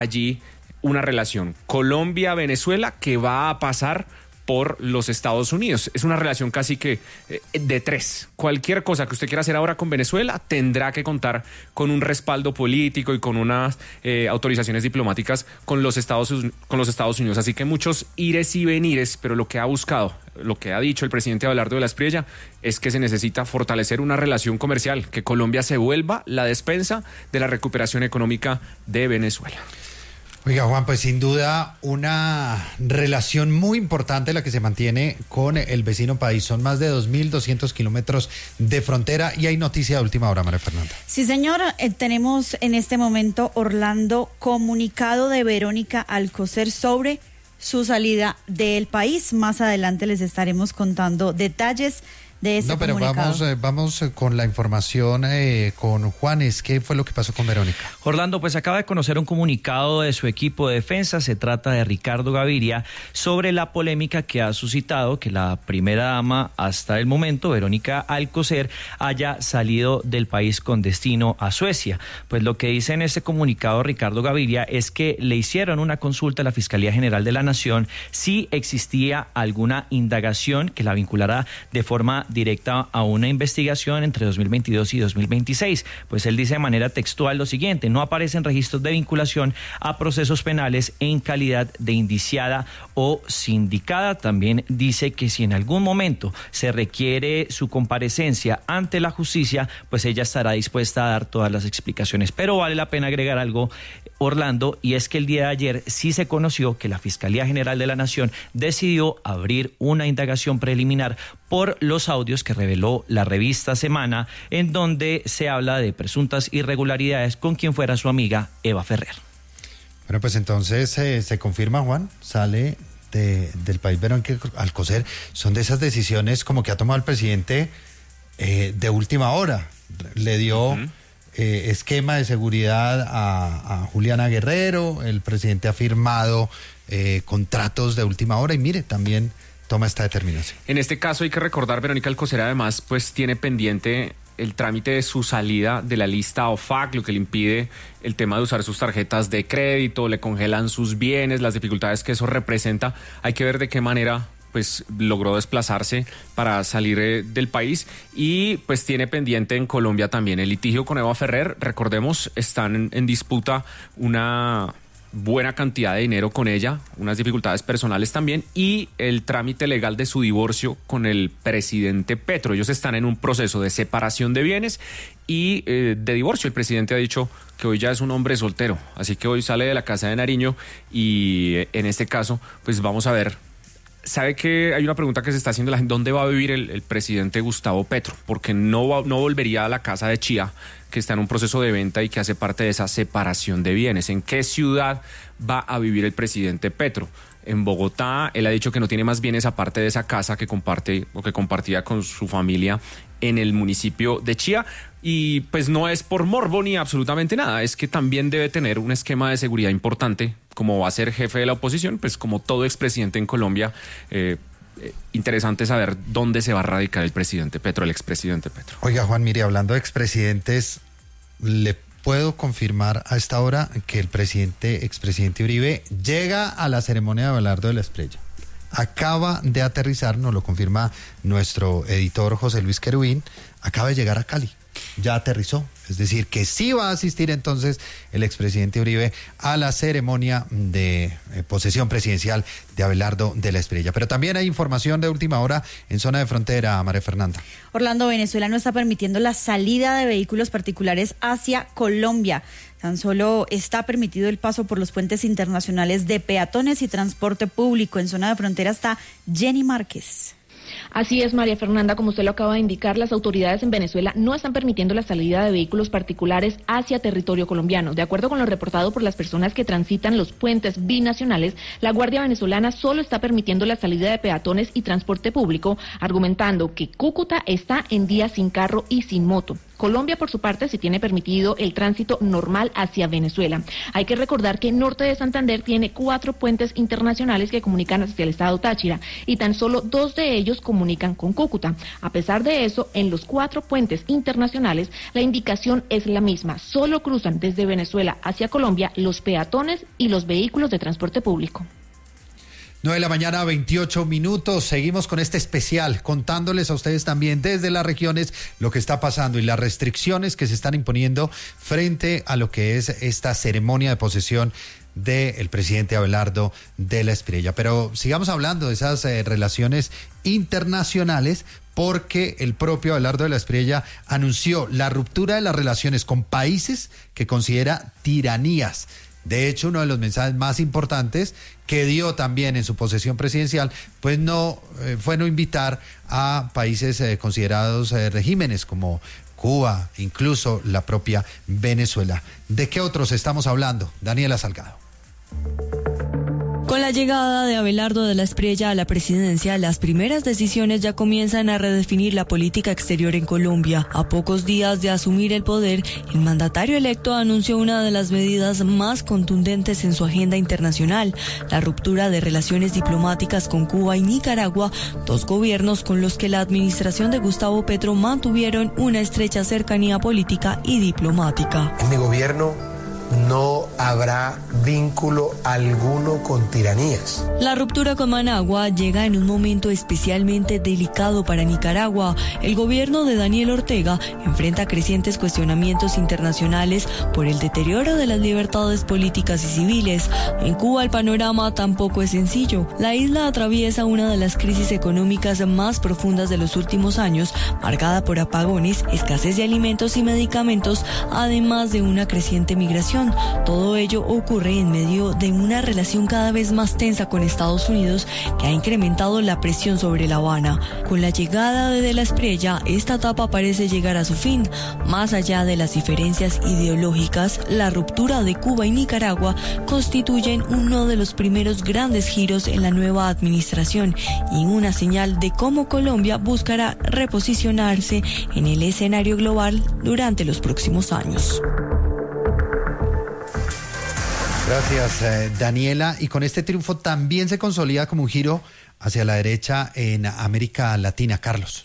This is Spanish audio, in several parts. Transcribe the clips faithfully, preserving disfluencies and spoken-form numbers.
allí una relación Colombia-Venezuela que va a pasar por los Estados Unidos. Es una relación casi que eh, de tres. Cualquier cosa que usted quiera hacer ahora con Venezuela tendrá que contar con un respaldo político y con unas eh, autorizaciones diplomáticas con los Estados, con los Estados Unidos. Así que muchos ires y venires, pero lo que ha buscado, lo que ha dicho el presidente Abelardo de la Espriella es que se necesita fortalecer una relación comercial, que Colombia se vuelva la despensa de la recuperación económica de Venezuela. Oiga, Juan, pues sin duda una relación muy importante la que se mantiene con el vecino país. Son más de dos mil doscientos kilómetros de frontera y hay noticia de última hora, María Fernanda. Sí, señor. Eh, tenemos en este momento, Orlando, comunicado de Verónica Alcocer sobre su salida del país. Más adelante les estaremos contando detalles de este No, pero comunicado. vamos, eh, vamos eh, con la información eh, con Juanes. ¿Qué fue lo que pasó con Verónica? Orlando, pues acaba de conocer un comunicado de su equipo de defensa. Se trata de Ricardo Gaviria sobre la polémica que ha suscitado que la primera dama hasta el momento, Verónica Alcocer, haya salido del país con destino a Suecia. Pues lo que dice en este comunicado Ricardo Gaviria es que le hicieron una consulta a la Fiscalía General de la Nación si existía alguna indagación que la vinculara de forma directa a una investigación entre dos mil veintidós y dos mil veintiséis. Pues él dice de manera textual lo siguiente: no aparecen registros de vinculación a procesos penales en calidad de indiciada o sindicada. También dice que si en algún momento se requiere su comparecencia ante la justicia, pues ella estará dispuesta a dar todas las explicaciones. Pero vale la pena agregar algo, Orlando, y es que el día de ayer sí se conoció que la Fiscalía General de la Nación decidió abrir una indagación preliminar por los audios que reveló la revista Semana, en donde se habla de presuntas irregularidades con quien fuera su amiga Eva Ferrer. Bueno, pues entonces eh, se confirma, Juan, sale de, del país Verónica Alcocer. Son de esas decisiones como que ha tomado el presidente eh, de última hora. Le dio uh-huh. eh, esquema de seguridad a, a Juliana Guerrero, el presidente ha firmado eh, contratos de última hora y mire, también toma esta determinación. En este caso hay que recordar, Verónica Alcocer además pues tiene pendiente el trámite de su salida de la lista O F A C, lo que le impide el tema de usar sus tarjetas de crédito, le congelan sus bienes, las dificultades que eso representa. Hay que ver de qué manera pues logró desplazarse para salir eh, del país y pues tiene pendiente en Colombia también el litigio con Eva Ferrer. Recordemos, están en, en disputa una buena cantidad de dinero con ella, unas dificultades personales también y el trámite legal de su divorcio con el presidente Petro. Ellos están en un proceso de separación de bienes y eh, de divorcio. El presidente ha dicho que hoy ya es un hombre soltero, así que hoy sale de la casa de Nariño y eh, en este caso pues vamos a ver. ¿Sabe que hay una pregunta que se está haciendo la gente? ¿Dónde va a vivir el, el presidente Gustavo Petro? Porque no, va, no volvería a la casa de Chía, que está en un proceso de venta y que hace parte de esa separación de bienes. ¿En qué ciudad va a vivir el presidente Petro? En Bogotá. Él ha dicho que no tiene más bienes aparte de esa casa que comparte o que compartía con su familia en el municipio de Chía. Y pues no es por morbo ni absolutamente nada, es que también debe tener un esquema de seguridad importante, como va a ser jefe de la oposición, pues como todo expresidente en Colombia. Eh, eh, interesante saber dónde se va a radicar el presidente Petro, el expresidente Petro. Oiga, Juan, mire, hablando de expresidentes, le puedo confirmar a esta hora que el presidente, expresidente Uribe, llega a la ceremonia de Abelardo de la Espriella. Acaba de aterrizar, nos lo confirma nuestro editor José Luis Querubín, acaba de llegar a Cali. Ya aterrizó, es decir, que sí va a asistir entonces el expresidente Uribe a la ceremonia de eh, posesión presidencial de Abelardo de la Espriella. Pero también hay información de última hora en zona de frontera, María Fernanda. Orlando, Venezuela no está permitiendo la salida de vehículos particulares hacia Colombia. Tan solo está permitido el paso por los puentes internacionales de peatones y transporte público. En zona de frontera está Jenny Márquez. Así es, María Fernanda, como usted lo acaba de indicar, las autoridades en Venezuela no están permitiendo la salida de vehículos particulares hacia territorio colombiano. De acuerdo con lo reportado por las personas que transitan los puentes binacionales, la Guardia Venezolana solo está permitiendo la salida de peatones y transporte público, argumentando que Cúcuta está en día sin carro y sin moto. Colombia, por su parte, sí tiene permitido el tránsito normal hacia Venezuela. Hay que recordar que Norte de Santander tiene cuatro puentes internacionales que comunican hacia el estado Táchira y tan solo dos de ellos comunican con Cúcuta. A pesar de eso, en los cuatro puentes internacionales la indicación es la misma. Solo cruzan desde Venezuela hacia Colombia los peatones y los vehículos de transporte público. nueve de la mañana, veintiocho minutos. Seguimos con este especial, contándoles a ustedes también desde las regiones lo que está pasando y las restricciones que se están imponiendo frente a lo que es esta ceremonia de posesión del presidente Abelardo de la Espriella. Pero sigamos hablando de esas eh, relaciones internacionales, porque el propio Abelardo de la Espriella anunció la ruptura de las relaciones con países que considera tiranías. De hecho, uno de los mensajes más importantes que dio también en su posesión presidencial, pues no eh, fue no invitar a países eh, considerados eh, regímenes como Cuba, incluso la propia Venezuela. ¿De qué otros estamos hablando? Daniela Salgado. Con la llegada de Abelardo de la Espriella a la presidencia, las primeras decisiones ya comienzan a redefinir la política exterior en Colombia. A pocos días de asumir el poder, el mandatario electo anunció una de las medidas más contundentes en su agenda internacional, la ruptura de relaciones diplomáticas con Cuba y Nicaragua, dos gobiernos con los que la administración de Gustavo Petro mantuvieron una estrecha cercanía política y diplomática. En mi gobierno no habrá vínculo alguno con tiranías. La ruptura con Managua llega en un momento especialmente delicado para Nicaragua. El gobierno de Daniel Ortega enfrenta crecientes cuestionamientos internacionales por el deterioro de las libertades políticas y civiles. En Cuba el panorama tampoco es sencillo. La isla atraviesa una de las crisis económicas más profundas de los últimos años, marcada por apagones, escasez de alimentos y medicamentos, además de una creciente migración. Todo ello ocurre en medio de una relación cada vez más tensa con Estados Unidos, que ha incrementado la presión sobre La Habana. Con la llegada de De la Espriella, esta etapa parece llegar a su fin. Más allá de las diferencias ideológicas, la ruptura de Cuba y Nicaragua constituyen uno de los primeros grandes giros en la nueva administración y una señal de cómo Colombia buscará reposicionarse en el escenario global durante los próximos años. Gracias, eh, Daniela. Y con este triunfo también se consolida como un giro hacia la derecha en América Latina. Carlos.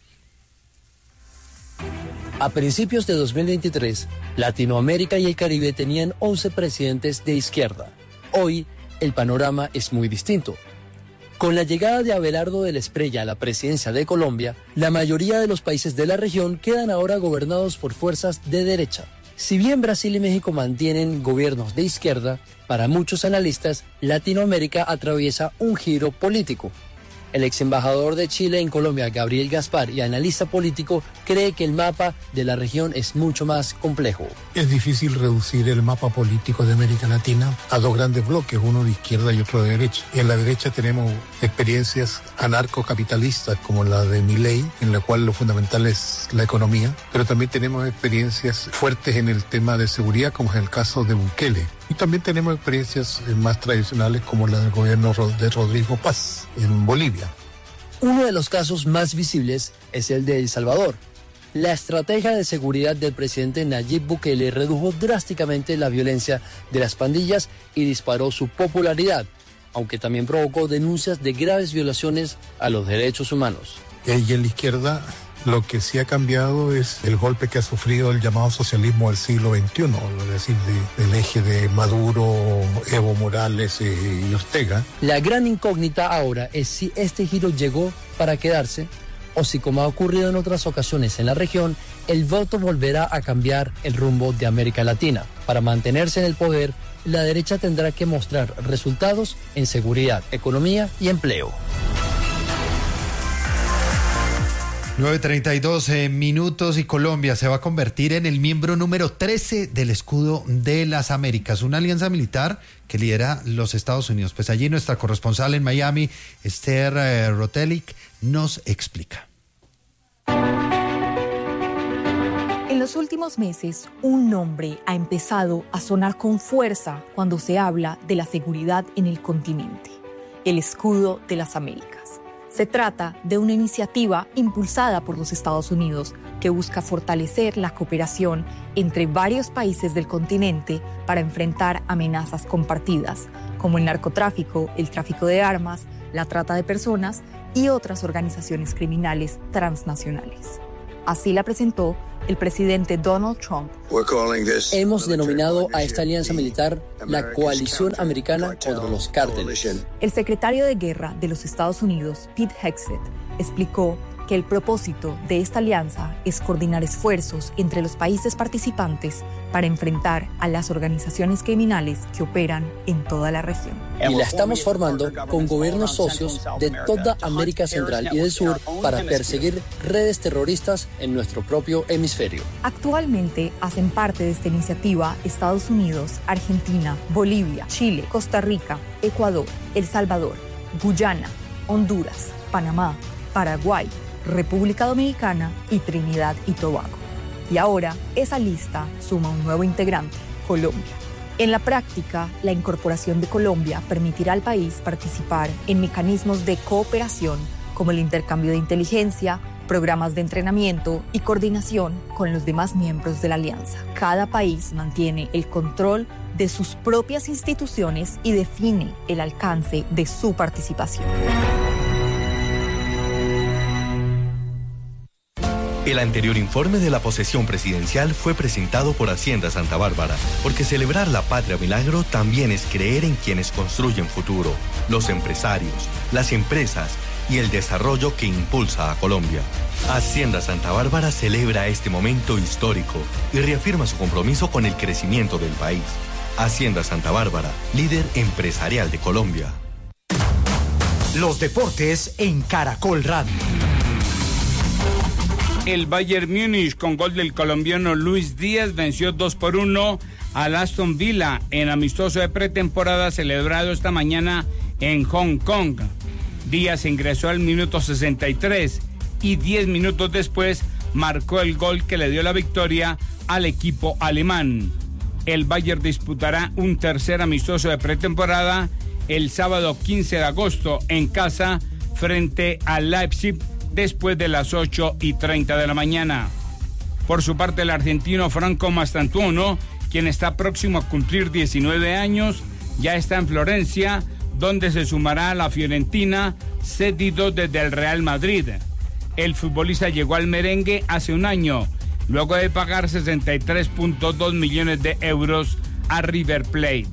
A principios de dos mil veintitrés, Latinoamérica y el Caribe tenían once presidentes de izquierda. Hoy, el panorama es muy distinto. Con la llegada de Abelardo de la Espriella a la presidencia de Colombia, la mayoría de los países de la región quedan ahora gobernados por fuerzas de derecha. Si bien Brasil y México mantienen gobiernos de izquierda, para muchos analistas, Latinoamérica atraviesa un giro político. El ex embajador de Chile en Colombia, Gabriel Gaspar, y analista político, cree que el mapa de la región es mucho más complejo. Es difícil reducir el mapa político de América Latina a dos grandes bloques, uno de izquierda y otro de derecha. En la derecha tenemos experiencias anarcocapitalistas como la de Milei, en la cual lo fundamental es la economía, pero también tenemos experiencias fuertes en el tema de seguridad, como es el caso de Bukele. Y también tenemos experiencias más tradicionales como la del gobierno de Rodrigo Paz en Bolivia. Uno de los casos más visibles es el de El Salvador. La estrategia de seguridad del presidente Nayib Bukele redujo drásticamente la violencia de las pandillas y disparó su popularidad, aunque también provocó denuncias de graves violaciones a los derechos humanos. Y en la izquierda, lo que sí ha cambiado es el golpe que ha sufrido el llamado socialismo del siglo veintiuno, es decir, de, del eje de Maduro, Evo Morales eh, y Ortega. La gran incógnita ahora es si este giro llegó para quedarse o si, como ha ocurrido en otras ocasiones en la región, el voto volverá a cambiar el rumbo de América Latina. Para mantenerse en el poder, la derecha tendrá que mostrar resultados en seguridad, economía y empleo. nueve treinta y dos eh, minutos y Colombia se va a convertir en el miembro número trece del Escudo de las Américas, una alianza militar que lidera los Estados Unidos. Pues allí nuestra corresponsal en Miami, Esther eh, Rotelic, nos explica. En los últimos meses, un nombre ha empezado a sonar con fuerza cuando se habla de la seguridad en el continente: el Escudo de las Américas. Se trata de una iniciativa impulsada por los Estados Unidos que busca fortalecer la cooperación entre varios países del continente para enfrentar amenazas compartidas, como el narcotráfico, el tráfico de armas, la trata de personas y otras organizaciones criminales transnacionales. Así la presentó el presidente Donald Trump. Hemos denominado a esta alianza militar la Coalición Americana contra los Cárteles. El secretario de Guerra de los Estados Unidos, Pete Hegseth, explicó que el propósito de esta alianza es coordinar esfuerzos entre los países participantes para enfrentar a las organizaciones criminales que operan en toda la región. Y la estamos formando con gobiernos socios de toda América Central y del Sur para perseguir redes terroristas en nuestro propio hemisferio. Actualmente hacen parte de esta iniciativa Estados Unidos, Argentina, Bolivia, Chile, Costa Rica, Ecuador, El Salvador, Guyana, Honduras, Panamá, Paraguay, República Dominicana y Trinidad y Tobago. Y ahora esa lista suma un nuevo integrante, Colombia. En la práctica, la incorporación de Colombia permitirá al país participar en mecanismos de cooperación como el intercambio de inteligencia, programas de entrenamiento y coordinación con los demás miembros de la alianza. Cada país mantiene el control de sus propias instituciones y define el alcance de su participación. El anterior informe de la posesión presidencial fue presentado por Hacienda Santa Bárbara, porque celebrar la patria milagro también es creer en quienes construyen futuro, los empresarios, las empresas y el desarrollo que impulsa a Colombia. Hacienda Santa Bárbara celebra este momento histórico y reafirma su compromiso con el crecimiento del país. Hacienda Santa Bárbara, líder empresarial de Colombia. Los deportes en Caracol Radio. El Bayern Múnich, con gol del colombiano Luis Díaz, venció dos por uno al Aston Villa en amistoso de pretemporada celebrado esta mañana en Hong Kong. Díaz ingresó al minuto sesenta y tres y diez minutos después marcó el gol que le dio la victoria al equipo alemán. El Bayern disputará un tercer amistoso de pretemporada el sábado quince de agosto en casa frente al Leipzig, después de las ocho y treinta de la mañana. Por su parte, el argentino Franco Mastantuono, quien está próximo a cumplir diecinueve años, ya está en Florencia, donde se sumará a la Fiorentina, cedido desde el Real Madrid. El futbolista llegó al merengue hace un año, luego de pagar sesenta y tres punto dos millones de euros a River Plate.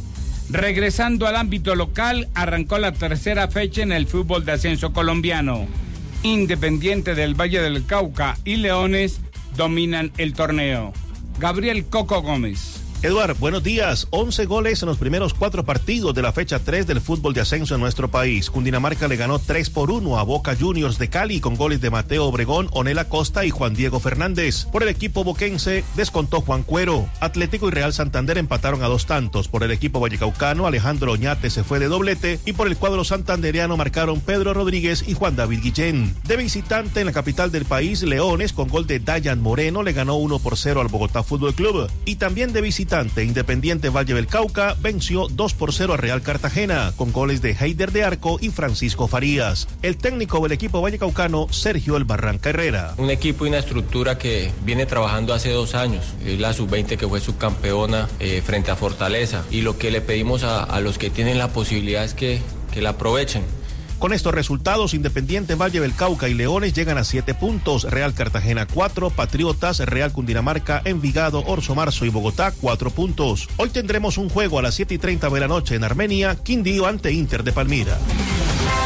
Regresando al ámbito local, arrancó la tercera fecha en el fútbol de ascenso colombiano. Independiente del Valle del Cauca y Leones dominan el torneo. Gabriel Coco Gómez. Eduard, buenos días. once goles en los primeros cuatro partidos de la fecha tres del fútbol de ascenso en nuestro país. Cundinamarca le ganó tres por uno a Boca Juniors de Cali con goles de Mateo Obregón, Onel Acosta y Juan Diego Fernández. Por el equipo boquense descontó Juan Cuero. Atlético y Real Santander empataron a dos tantos. Por el equipo vallecaucano, Alejandro Oñate se fue de doblete y por el cuadro santandereano marcaron Pedro Rodríguez y Juan David Guillén. De visitante en la capital del país, Leones con gol de Dayan Moreno le ganó uno por cero al Bogotá Fútbol Club. Y también de visitante Independiente Valle del Cauca venció dos por cero a Real Cartagena con goles de Heider de Arco y Francisco Farías. El técnico del equipo vallecaucano, Sergio El Barranca Herrera. Un equipo y una estructura que viene trabajando hace dos años. Es la sub veinte que fue subcampeona eh, frente a Fortaleza. Y lo que le pedimos a, a los que tienen la posibilidad es que, que la aprovechen. Con estos resultados, Independiente Valle del Cauca y Leones llegan a siete puntos, Real Cartagena cuatro, Patriotas, Real Cundinamarca, Envigado, Orso Marzo y Bogotá cuatro puntos. Hoy tendremos un juego a las siete y treinta de la noche en Armenia, Quindío ante Inter de Palmira.